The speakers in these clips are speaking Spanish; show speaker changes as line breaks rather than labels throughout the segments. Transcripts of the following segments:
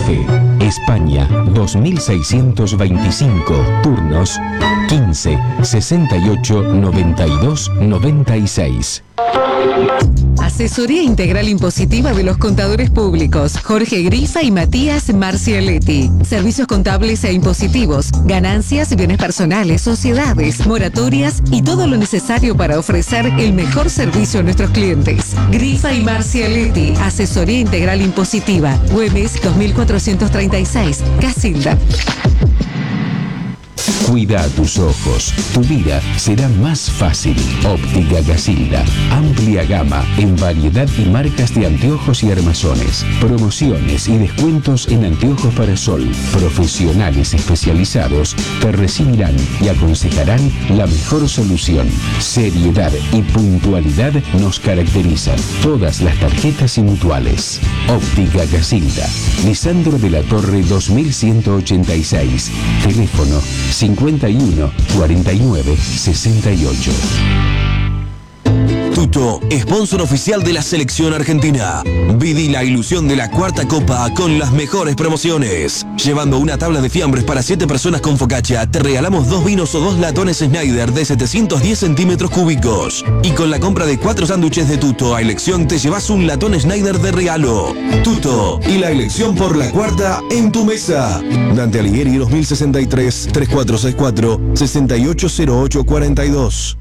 Café, España 2625, turnos 15 68 92 96.
Asesoría Integral Impositiva de los Contadores Públicos, Jorge Grifa y Matías Marcialetti. Servicios contables e impositivos, ganancias, bienes personales, sociedades, moratorias y todo lo necesario para ofrecer el mejor servicio a nuestros clientes. Grifa y Marcialetti, Asesoría Integral Impositiva, Güemes 2436, Casilda.
Cuida tus ojos, tu vida será más fácil. Óptica Casilda, amplia gama en variedad y marcas de anteojos y armazones, promociones y descuentos en anteojos para sol. Profesionales especializados te recibirán y aconsejarán la mejor solución. Seriedad y puntualidad nos caracterizan. Todas las tarjetas y mutuales. Óptica Casilda, Lisandro de la Torre 2186, teléfono 51 49 68.
Tuto, sponsor oficial de la selección argentina. Viví la ilusión de la cuarta copa con las mejores promociones. Llevando una tabla de fiambres para 7 personas con focaccia, te regalamos 2 vinos o 2 latones Schneider de 710 centímetros cúbicos. Y con la compra de 4 sándwiches de Tuto a elección, te llevas un latón Schneider de regalo. Tuto y la elección por la cuarta en tu mesa. Dante Alighieri 2063 3464 680842.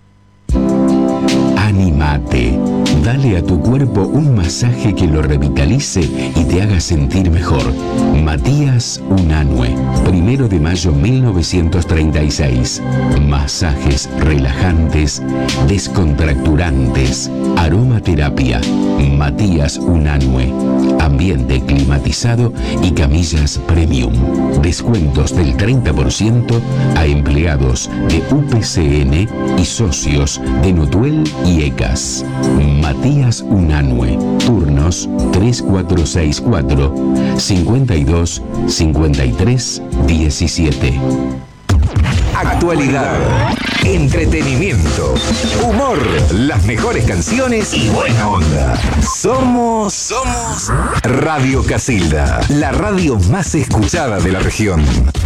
Anímate, dale a tu cuerpo un masaje que lo revitalice y te haga sentir mejor. Matías Unanue, 1 de mayo 1936. Masajes relajantes, descontracturantes, aromaterapia. Matías Unanue, ambiente climatizado y camillas premium. Descuentos del 30% a empleados de UPCN y socios de Nutuel y ECAS. Matías Unanue, turnos 3464 52 53 17.
Actualidad, entretenimiento, humor, las mejores canciones y buena onda. Somos Radio Casilda, la radio más escuchada de la región.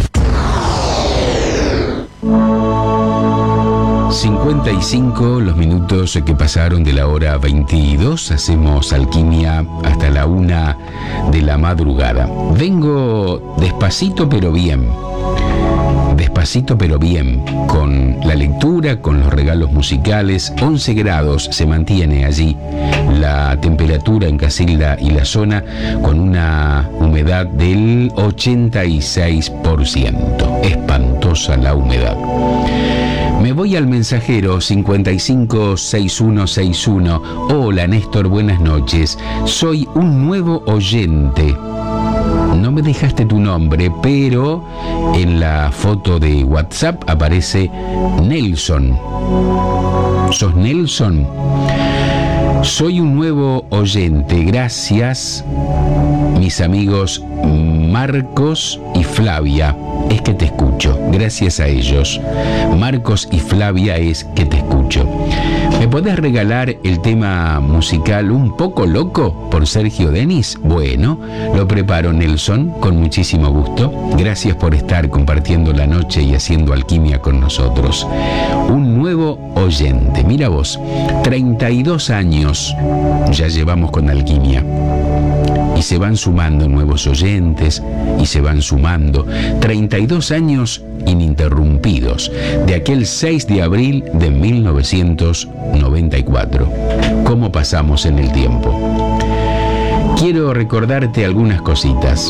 55 los minutos que pasaron de la hora 22. Hacemos alquimia hasta la 1 de la madrugada. Vengo despacito pero bien. Despacito pero bien, con la lectura, con los regalos musicales. 11 grados se mantiene allí la temperatura en Casilda y la zona, con una humedad del 86%. Espantosa la humedad. Me voy al mensajero 556161. Hola Néstor, buenas noches. Soy un nuevo oyente. No me dejaste tu nombre, pero en la foto de WhatsApp aparece Nelson. ¿Sos Nelson? Soy un nuevo oyente. Gracias, mis amigos Marcos y Flavia. Es que te escucho. Gracias a ellos. Marcos y Flavia, es que te escucho. ¿Me podés regalar el tema musical Un poco loco por Sergio Denis? Bueno, lo preparo, Nelson, con muchísimo gusto. Gracias por estar compartiendo la noche y haciendo alquimia con nosotros. Un nuevo oyente. Mira vos, 32 años ya llevamos con alquimia. Y se van sumando nuevos oyentes, y se van sumando 32 años ininterrumpidos, de aquel 6 de abril de 1994. ¿Cómo pasamos en el tiempo? Quiero recordarte algunas cositas.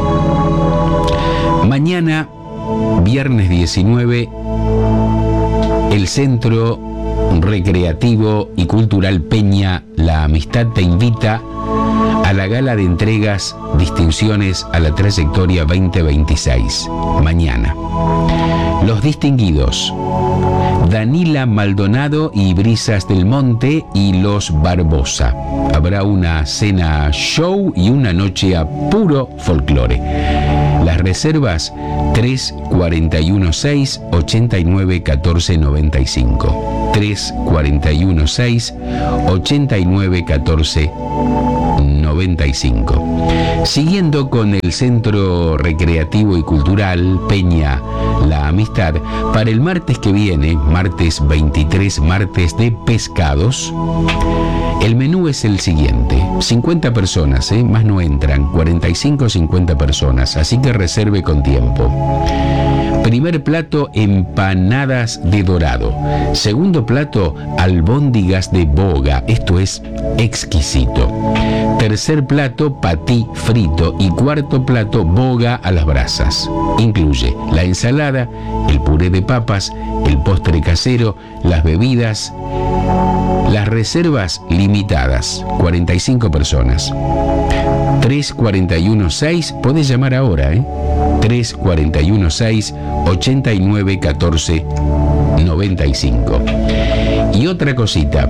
Mañana, viernes 19, el Centro Recreativo y Cultural Peña La Amistad te invita a la gala de entregas Distinciones a la Trayectoria 2026. Mañana. Los distinguidos: Danila Maldonado y Brisas del Monte y Los Barbosa. Habrá una cena show y una noche a puro folclore. Las reservas 3416 89 14 95. 3416 89 14 95. 95. Siguiendo con el Centro Recreativo y Cultural Peña La Amistad, para el martes que viene, martes 23, martes de pescados, el menú es el siguiente: 50 personas, más no entran, 45 o 50 personas, así que reserve con tiempo. Primer plato, empanadas de dorado. Segundo plato, albóndigas de boga. Esto es exquisito. Tercer plato, patí frito. Y cuarto plato, boga a las brasas. Incluye la ensalada, el puré de papas, el postre casero, las bebidas. Las reservas limitadas, 45 personas. 3416, podés llamar ahora, 3416 89 14 95. Y otra cosita,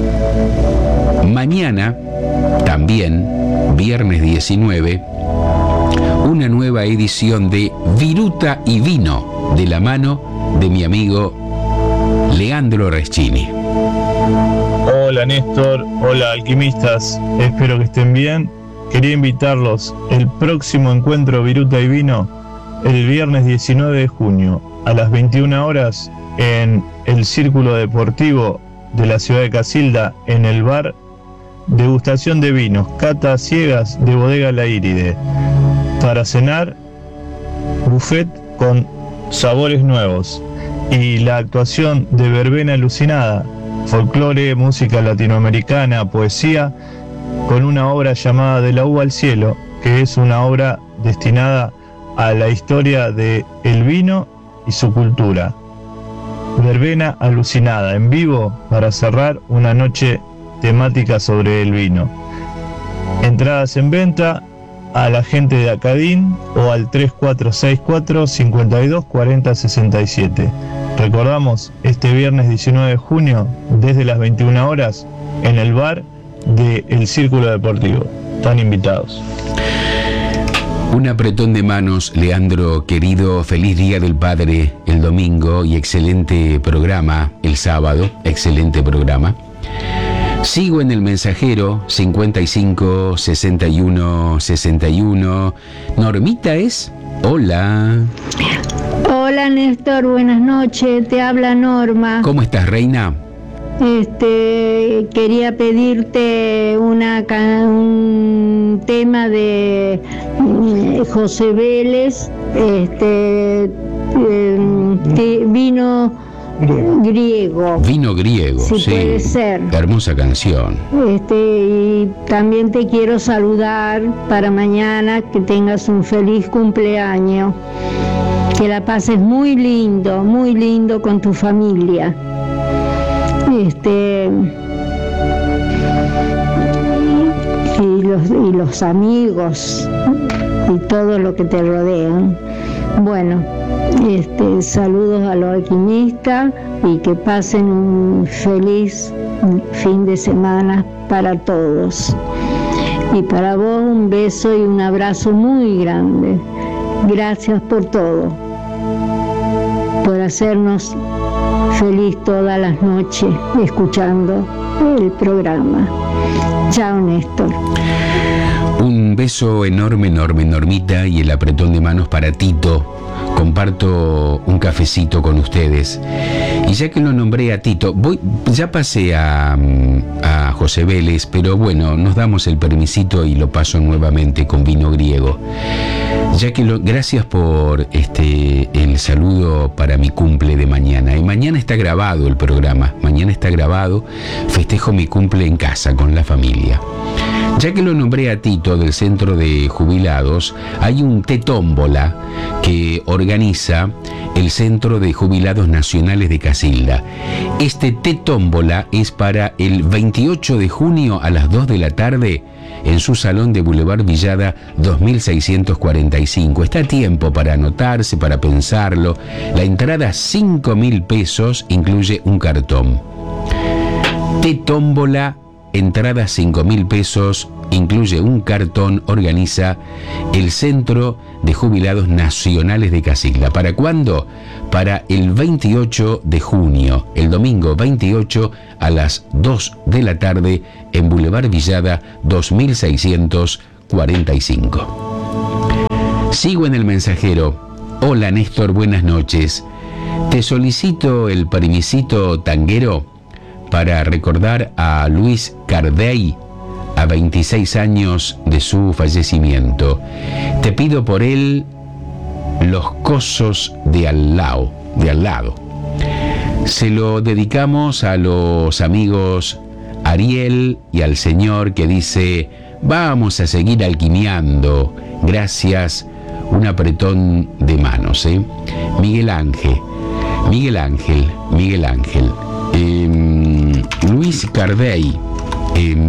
mañana, también, viernes 19, una nueva edición de Viruta y Vino, de la mano de mi amigo Leandro Reschini.
Hola Néstor, hola alquimistas, espero que estén bien. Quería invitarlos el próximo encuentro Viruta y Vino, el viernes 19 de junio, a las 21 horas, en el Círculo Deportivo de la ciudad de Casilda, en el bar Degustación de Vinos, catas ciegas de Bodega La Íride. Para cenar, buffet con sabores nuevos y la actuación de Verbena Alucinada, folclore, música latinoamericana, poesía, con una obra llamada De la uva al cielo, que es una obra destinada a la historia de el vino y su cultura. Verbena Alucinada, en vivo, para cerrar una noche temática sobre el vino. Entradas en venta a la gente de Acadín o al 3464 52 40 67. Recordamos, este viernes 19 de junio, desde las 21 horas, en el bar del Círculo Deportivo. Están invitados.
Un apretón de manos, Leandro, querido, feliz Día del Padre el domingo y excelente programa el sábado, excelente programa. Sigo en el mensajero 55 61 61. Normita es. Hola.
Hola Néstor, buenas noches, te habla Norma.
¿Cómo estás, reina?
Quería pedirte un tema de José Vélez, vino griego.
Vino griego,
si
sí.
Puede ser.
Hermosa canción.
Y también te quiero saludar para mañana, que tengas un feliz cumpleaños, que la pases muy lindo con tu familia. Y los amigos y todo lo que te rodean. Bueno, saludos a los alquimistas y que pasen un feliz fin de semana para todos. Y para vos un beso y un abrazo muy grande. Gracias por todo, por hacernos feliz todas las noches escuchando el programa. Chao, Néstor.
Un beso enorme, Normita, y el apretón de manos para Tito. Comparto un cafecito con ustedes. Y ya que lo nombré a Tito, ya pasé a José Vélez, pero bueno, nos damos el permisito y lo paso nuevamente con vino griego. Ya que gracias por el saludo para mi cumple de mañana. Y mañana está grabado el programa. Mañana está grabado. Festejo mi cumple en casa con la familia. Ya que lo nombré a Tito del Centro de Jubilados, hay un té tómbola que organiza el Centro de Jubilados Nacionales de Casilda. Este té tómbola es para el 28 de junio a las 2 de la tarde en su salón de Boulevard Villada 2645. Está a tiempo para anotarse, para pensarlo. La entrada 5.000 pesos, incluye un cartón. Té tómbola entrada 5.000 pesos, incluye un cartón, organiza el Centro de Jubilados Nacionales de Casilda. ¿Para cuándo? Para el 28 de junio, el domingo 28 a las 2 de la tarde en Boulevard Villada 2645. Sigo en El Mensajero. Hola Néstor, buenas noches. Te solicito el permisito tanguero para recordar a Luis Cardey a 26 años de su fallecimiento. Te pido por él Los Cosos de al lado. Se lo dedicamos a los amigos Ariel y al señor que dice: vamos a seguir alquimiando. Gracias. Un apretón de manos, Miguel Ángel. Luis Cardey.